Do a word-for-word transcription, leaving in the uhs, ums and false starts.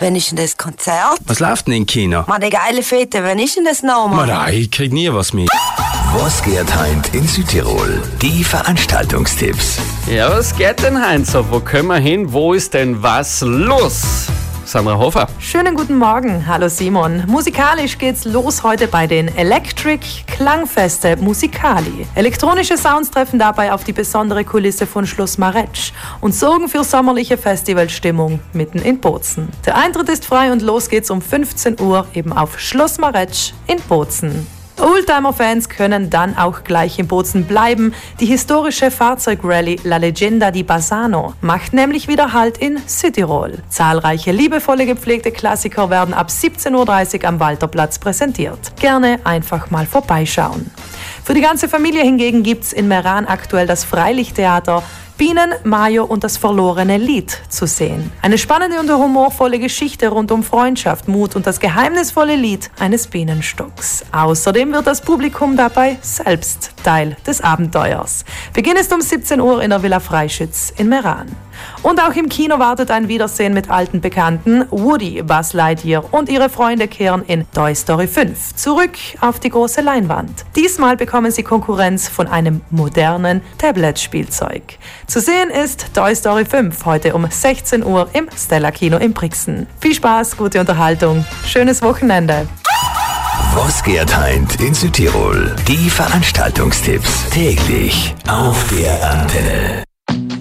Wann ist denn das Konzert? Was läuft denn im Kino? Man, die geile Fete, wann ist denn das nochmal? Nein, ich krieg nie was mit. Was geht heint in Südtirol? Die Veranstaltungstipps. Ja, was geht denn heint so? Wo können wir hin? Wo ist denn was los? Sandra Hofer. Schönen guten Morgen. Hallo Simon. Musikalisch geht's los heute bei den Electric Klangfeste Musikali. Elektronische Sounds treffen dabei auf die besondere Kulisse von Schloss Maretsch und sorgen für sommerliche Festivalstimmung mitten in Bozen. Der Eintritt ist frei und los geht's um fünfzehn Uhr eben auf Schloss Maretsch in Bozen. Oldtimer-Fans können dann auch gleich in Bozen bleiben. Die historische Fahrzeugrallye La Leggenda di Bassano macht nämlich wieder Halt in Südtirol. Zahlreiche liebevolle gepflegte Klassiker werden ab siebzehn Uhr dreißig am Walterplatz präsentiert. Gerne einfach mal vorbeischauen. Für die ganze Familie hingegen gibt's in Meran aktuell das Freilichttheater Bienen, Mayo und das verlorene Lied zu sehen. Eine spannende und humorvolle Geschichte rund um Freundschaft, Mut und das geheimnisvolle Lied eines Bienenstocks. Außerdem wird das Publikum dabei selbst Teil des Abenteuers. Beginn ist um siebzehn Uhr in der Villa Freischütz in Meran. Und auch im Kino wartet ein Wiedersehen mit alten Bekannten. Woody, Buzz Lightyear und ihre Freunde kehren in Toy Story fünf zurück auf die große Leinwand. Diesmal bekommen sie Konkurrenz von einem modernen Tablet-Spielzeug. Zu sehen ist Toy Story fünf heute um sechzehn Uhr im Stella Kino in Brixen. Viel Spaß, gute Unterhaltung, schönes Wochenende. Was geht heint in Südtirol? Die Veranstaltungstipps täglich auf der Antenne.